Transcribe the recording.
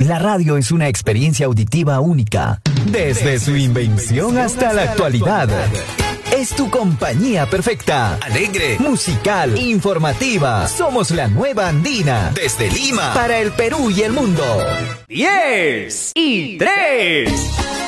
La radio es una experiencia auditiva única, desde su invención hasta la actualidad. Es tu compañía perfecta, alegre, musical, informativa. Somos la nueva Andina, desde Lima, para el Perú y el mundo. 10 y 3.